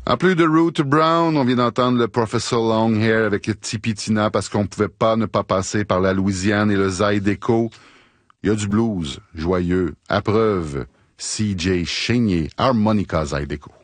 En plus de Ruth Brown, on vient d'entendre le Professor Longhair avec Tipitina parce qu'on pouvait pas ne pas passer par la Louisiane et le Zydeco. Il y a du blues, joyeux, à preuve, C.J. Chénier, Harmonica Zydeco.